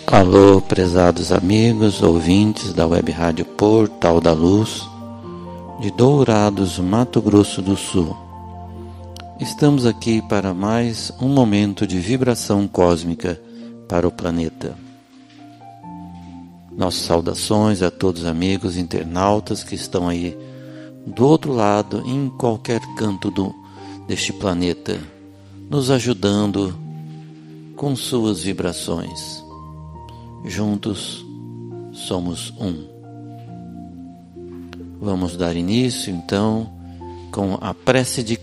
Alô, prezados amigos, ouvintes da Web Rádio Portal da Luz, de Dourados, Mato Grosso do Sul. Estamos aqui para mais um momento de vibração cósmica para o planeta. Nossas saudações a todos os amigos internautas que estão aí do outro lado, em qualquer canto deste planeta, nos ajudando com suas vibrações. Juntos somos um. Vamos dar início então com a prece de